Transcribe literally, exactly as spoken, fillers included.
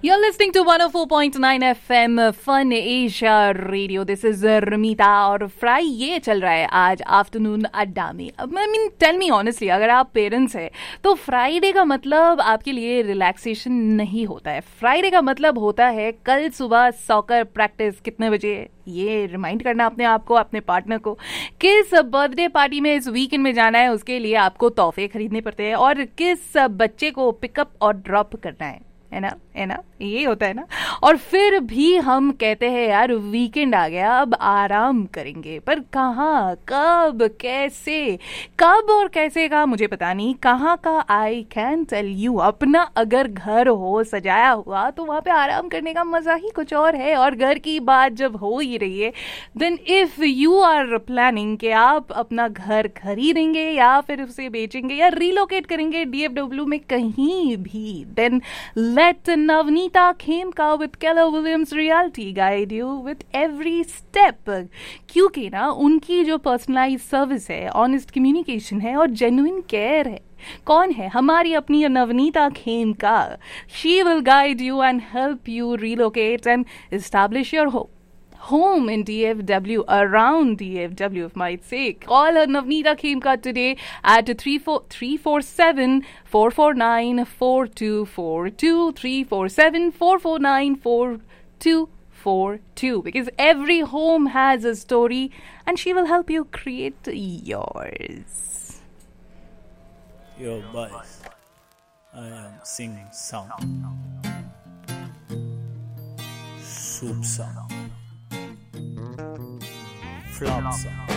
You're listening to one oh four point nine F M Fun Asia Radio. This is रमीता और fry ये चल रहा है आज आफ्टरनून अड्डा में. अब I mean tell me honestly, अगर आप पेरेंट्स हैं तो फ्राइडे का मतलब आपके लिए रिलैक्सेशन नहीं होता है. फ्राइडे का मतलब होता है कल सुबह सॉकर प्रैक्टिस कितने बजे है, ये रिमाइंड करना अपने आप को, अपने पार्टनर को. किस बर्थडे पार्टी में इस वीकेंड में जाना है, उसके लिए आपको तोहफे खरीदने पड़ते हैं, और किस बच्चे को पिकअप और ड्रॉप करना है है ना है ना ये होता है ना. और फिर भी हम कहते हैं यार वीकेंड आ गया, अब आराम करेंगे. पर कहाँ, कब, कैसे, कब और कैसे का मुझे पता नहीं. कहाँ का आई कैन टेल यू. अपना अगर घर हो सजाया हुआ तो वहाँ पे आराम करने का मजा ही कुछ और है. और घर की बात जब हो ही रही है, then if you are planning कि आप अपना घर खरीदेंगे या फिर उसे बेचेंगे या रिलोकेट करेंगे डीएफडब्ल्यू में कहीं भी, then let Navneeta Khemka with Keller Williams Realty guide you with every step. क्योंकि ना उनकी जो पर्सनलाइज सर्विस है, ऑनेस्ट कम्युनिकेशन है और जेन्युइन केयर है. कौन है? हमारी अपनी Navneeta Khemka. She will guide you and help you relocate and establish your home home in D F W, around D F W, if might say. Call her Navneeta Khemka today at three four seven, four four nine, four two four two, three four seven, four four nine, four two four two, because every home has a story and she will help you create yours. Yo, boys, I am singing sound. Soup sound. Flop sound.